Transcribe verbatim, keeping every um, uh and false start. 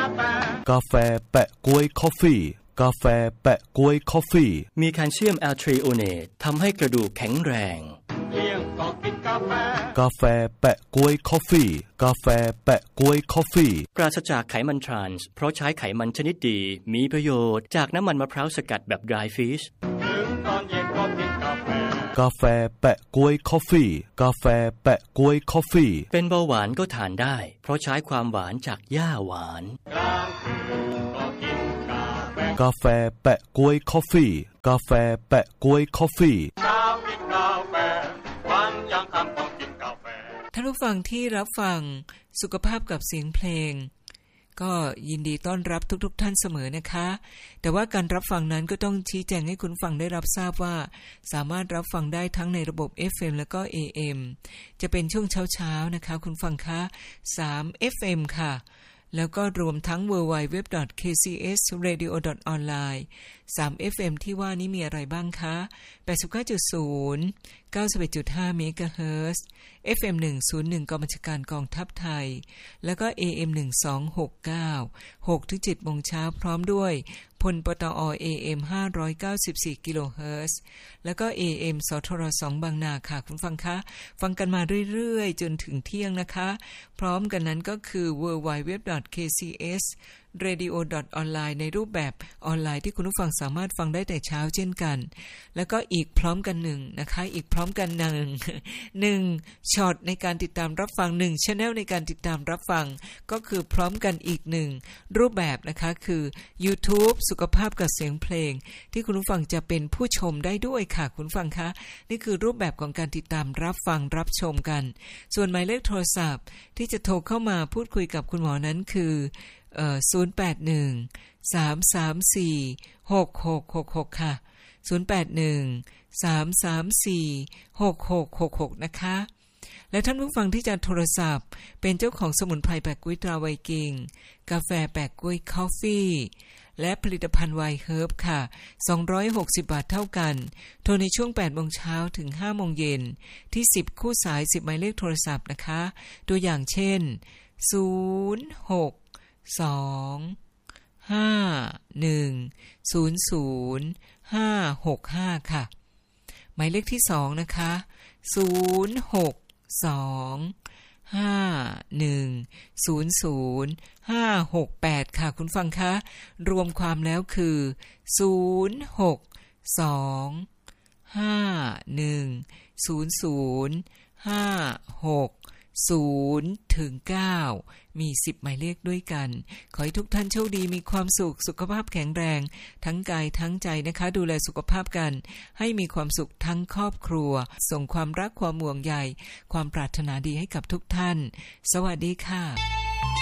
กาแฟแปะก๊วยคอฟฟี่กาแฟแปะก๊วยคอฟฟี่มีแคลเซียมแอลทริโอเนตทำให้กระดูกแข็งแรงเที่ยงก็กินกาแฟกาแฟแปะก๊วยคอฟฟี่กาแฟแปะก๊วยคอฟฟี่ปราศจากไขมันทรานส์เพราะใช้ไขมันชนิดดีมีประโยชน์จากน้ำมันมะพร้าวสกัดแบบ dry fish ถึงตอนเย็นก็กินกาแฟกาแฟแปะก๊วยคอฟฟี่กาแฟแปะก๊วยคอฟฟี่เป็นเบาหวานก็ทานได้เพราะใช้ความหวานจากหญ้าหวานกลางคืนก็กินกาแฟกาแฟแปะก๊วยคอฟฟี่กาแฟแปะก๊วยคอฟฟี่เช้ากินกาแฟวันยังค่ำต้องกินกาแฟท่านผู้ฟังที่รับฟังสุขภาพกับเสียงเพลงก็ยินดีต้อนรับทุกๆ ท่านเสมอนะคะแต่ว่าการรับฟังนั้นก็ต้องชี้แจงให้คุณฟังได้รับทราบว่าสามารถรับฟังได้ทั้งในระบบ เอฟ เอ็ม แล้วก็ เอ เอ็ม จะเป็นช่วงเช้าๆนะคะคุณฟังคะสาม เอฟ เอ็ม ค่ะแล้วก็รวมทั้ง ดับเบิลยู ดับเบิลยู ดับเบิลยู ดอท เค ซี เอส เรดิโอ ดอท ออนไลน์ สาม เอฟ เอ็ม ที่ว่านี้มีอะไรบ้างคะ แปดสิบเก้าจุดศูนย์ เก้าสิบเอ็ดจุดห้า เมกะเฮิรตซ์ เอฟ เอ็ม หนึ่งศูนย์หนึ่ง กองบัญชาการกองทัพไทยแล้วก็ เอ เอ็ม หนึ่งสองหกเก้า หกถึงเจ็ดโมงเช้าพร้อมด้วยพลปตอ เอ เอ็ม ห้าร้อยเก้าสิบสี่กิโลเฮิรตซ์แล้วก็ เอ เอ็ม สทรสองบางนาค่ะคุณฟังคะฟังกันมาเรื่อยๆจนถึงเที่ยงนะคะพร้อมกันนั้นก็คือ ดับเบิลยู ดับเบิลยู ดับเบิลยู ดอท เค ซี เอส เรดิโอ ดอท ออนไลน์ ในรูปแบบออนไลน์ที่คุณผู้ฟังสามารถฟังได้แต่เช้าเช่นกันแล้วก็อีกพร้อมกันหนึ่งนะคะอีกพร้อมกันหนึ่งหนึ่งช็อตในการติดตามรับฟังหนึ่ง channel ในการติดตามรับฟังก็คือพร้อมกันอีกหนึ่งรูปแบบนะคะคือ YouTube สุขภาพกับเสียงเพลงที่คุณผู้ฟังจะเป็นผู้ชมได้ด้วยค่ะคุณฟังคะนี่คือรูปแบบของการติดตามรับฟังรับชมกันส่วนหมายเลขโทรศัพท์ที่จะโทรเข้ามาพูดคุยกับคุณหมอนั้นคือเอ่อศูนย์ แปด หนึ่ง สาม สาม สี่ หก หก หก หกค่ะศูนย์ แปด หนึ่ง สาม สาม สี่ หก หก หก หกนะคะและท่านผู้ฟังที่จะโทรศัพท์เป็นเจ้าของสมุนไพรแปะก๊วยตราไวกิ้งกาแฟแปะก๊วยคอฟฟี่และผลิตภัณฑ์ไวน์เฮิร์บค่ะสองร้อยหกสิบบาทเท่ากันโทรในช่วง แปดโมงเช้าถึง ห้าโมงเย็นที่สิบคู่สายสิบหมายเลขโทรศัพท์นะคะตัวอย่างเช่นศูนย์ หก สอง ห้า หนึ่ง ศูนย์ ศูนย์ ห้า หก ห้าค่ะหมายเลขที่สองนะคะศูนย์ หก สอง ห้า หนึ่ง ศูนย์ ศูนย์ ห้า หก แปดค่ะคุณฟังคะรวมความแล้วคือศูนย์ หก สอง ห้า หนึ่ง ศูนย์ ศูนย์ ห้า หก ศูนย์ถึงเก้ามีสิบหมายเลขด้วยกันขอให้ทุกท่านโชคดีมีความสุขสุขภาพแข็งแรงทั้งกายทั้งใจนะคะดูแลสุขภาพกันให้มีความสุขทั้งครอบครัวส่งความรักความห่วงใยความปรารถนาดีให้กับทุกท่านสวัสดีค่ะ